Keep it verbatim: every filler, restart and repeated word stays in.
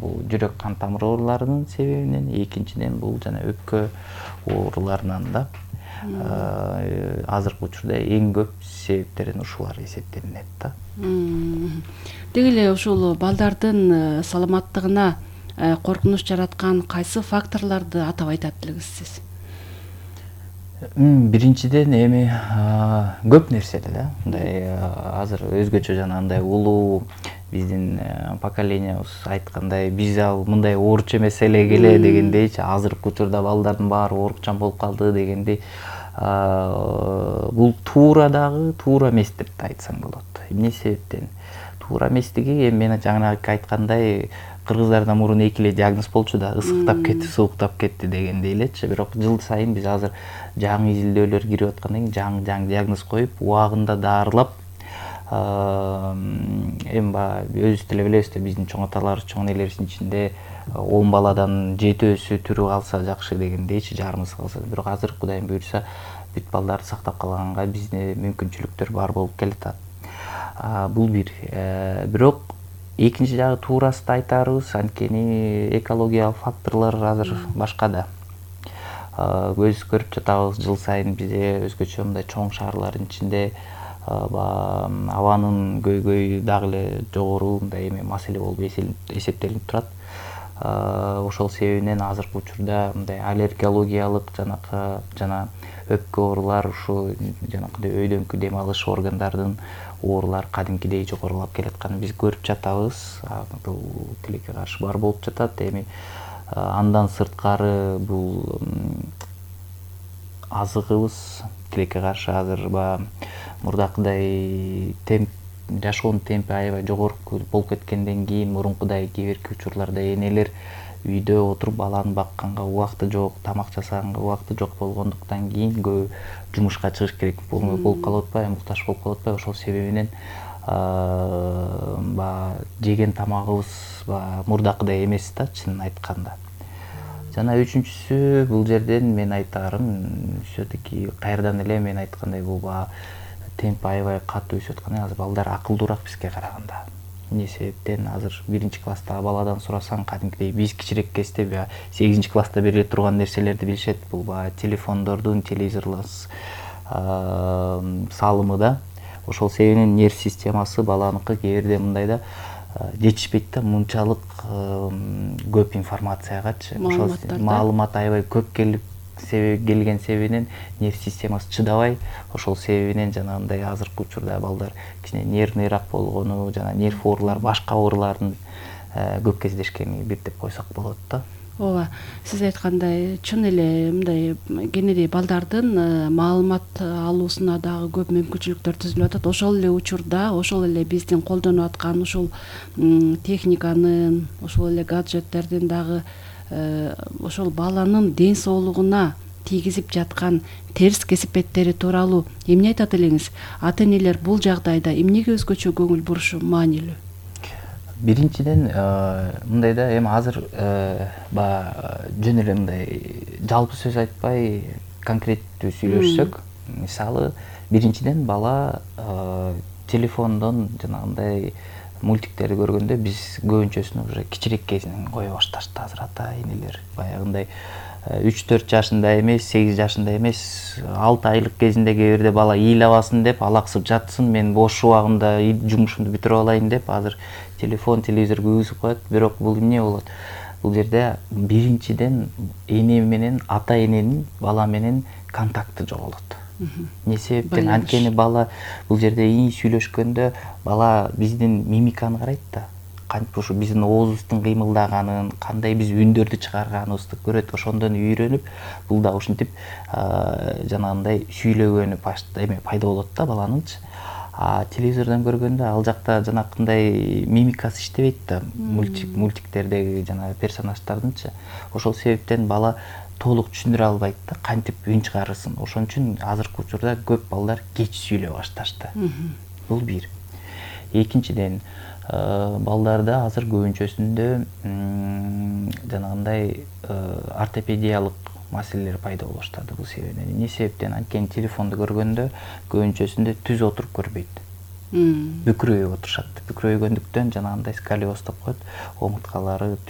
бул жүрөк кан тамыр ооруларынын себебинен, экинчиден бул жана өпкө ооруларынан да азыркы учурда эң көп себептерин ушулар эсептелинет да. Деги эле ушул балдардын саламаттыгына коркунуч жараткан кайсы факторлорду атап айтат элеңиз сиз? Биринчиден эми көп нерсели да. Мындай азыр өзгөчө жанагындай улуу биздин поколениябыз айткандай, биз ал мындай оорчу эмес элек эле дегендейчи, азыркы учурда балдардын баары оорукчан болуп калды дегендей. Бул туура дагы, туура эмес деп да айтсаң болот. Эмне себептен? Туура эместиги эми мен жаңырааки айткандай, кыргыздарда мурун эки эле диагноз болчу да, ысыктап кетти, сууктап кетти дегендей элечи. Бирок жыл сайын биз азыр жаңы изилдөөлөр кирип аткандан кийин жаңы жаңы диагноз коюп, убагында даарылап, эми баягы өзүбүз деле билебиз да, биздин чоң аталарыбыз, чоң энелерибиздин ичинде он баладан жетөөсү тирүү калса жакшы дегендейчи, жарымысы калса. Бирок азыр Кудайым буйрса бүт балдарды сактап калганга бизде мүмкүнчүлүктөр бар болуп келатат. Бул бир. Бирок экинчи жагы туурасында айтарыбыз, анткени экологиялык факторлор азыр башка да. Көз көрүп жатабыз, жыл сайын бизде өзгөчө мындай чоң шаарлардын ичинде абанын көйгөйү дагы эле жогору мындай эме маселе болуп эсептелип турат. Ошол себебинен азыркы учурда мындай аллергологиялык жанакы жана өпкө оорулар, ушу жанакындай өйдөңкү дем алыш органдардын оорулары кадимкидей жогорулап келатканын биз көрүп жатабыз. Бул тилекке каршы бар болуп жатат. Эми андан сырткары бул азыгыбыз тилекке каршы азыр баягы мурдакыдай темп, жашоонун темпи аябай жогору болуп кеткенден кийин мурункудай кээ бирки учурларда энелер үйдө отуруп баланы бакканга убакыты жок, тамак жасаганга убакыты жок болгондуктан кийин көбү жумушка чыгыш керек болуп калып атпайбы, муктаж болуп калып атпайбы. Ошол себебинен баягы жеген тамагыбыз баягы мурдакыдай эмес да, чынын айтканда. Жана үчүнчүсү, бул жерден мен айтарым, все-таки кайрадан эле мен айткандай бул баягы темп аябай катуу өсүп аткан, азыр балдар акылдуураак бизге караганда. Эмне себептен? Азыр биринчи класстагы баладан сурасаң, кадимкидей биз кичирек кезде сегизинчи класста бериле турган нерселерди билишет. Бул баягы телефондордун, телевизорлордун салымы да. Ошол себебинен нерв системасы баланыкы кээ бирде мындай да жетишпейт да, мынчалык көп информациягачы. Ошол маалымат аябай көп келип келген себебинен нерв системасы чыдабай, ошол себебинен жанагындай азыркы учурда балдар кичине нервныйраак болгону, жана нерв оорулар, башка оорулардын көп кездешкени бир деп койсок болот да. Ооба, сиз айткандай чын эле мындай кенеди балдардын маалымат алуусуна дагы көп мүмкүнчүлүктөр түзүлүп атат. Ошол эле учурда, ошол эле биздин колдонуп аткан ушул техниканын, ошол эле гаджеттердин дагы ошол баланын ден соолугуна тийгизип жаткан терс кесипеттери тууралуу эмне айтат элеңиз? Ата-энелер бул жагдайда эмнеге өзгөчө көңүл бурушу маанилүү? Биринчиден мындай да, эми азыр баягы жөн эле мындай жалпы сөз айтпай конкреттүү сүйлөшсөк, мисалы биринчиден бала телефондон жанагындай мультиктерди көргөндө биз көбүнчөсүн уже кичирек кезинен кое башташты азыр ата-энелер. Баягындай үч төрт жашында эмес, сегиз жашында эмес, алты айлык кезинде кээ бирде бала ыйлабасын деп, алаксып жатсын, мен бош убагымда жумушумду бүтүрүп алайын деп азыр телефон, телевизор күйгүзүп коет. Бирок бул эмне болот? Бул жерде биринчиден эне менен ата-эненин бала менен контакты жоголот. Эмне себептен? Анткени бала бул жерде ии сүйлөшкөндө бала биздин мимиканы карайт да. Кантип ушу биздин оозубуздун кыймылдаганын, кандай биз үндөрдү чыгарганыбызды көрөт. Ошондон үйрөнүп, бул да ушинтип жанагындай сүйлөгөнү эме пайда болот да баланыңчы. А телевизордон көргөндө ал жакта жанакындай мимикасы иштебейт да, мультик мультиктердеги жана персонаждардынчы. Ошол себептен бала толук түшүндүрө албайт да, кантип үн чыгарысын. Ошон үчүн азыркы учурда көп балдар кеч сүйлөй башташты. Бул бир. Экинчиден, балдарда азыр көбүнчөсүндө жанагындай ортопедиялык маселелер пайда боло баштады бул себептен. Эмне себептен? Анткени телефонду көргөндө көбүнчөсүндө түз отуруп көрбөйт. Бүкүрөйүп отурушат. Бүкүрөйгөндүктөн жанагындай сколиоз деп коет, омурткалары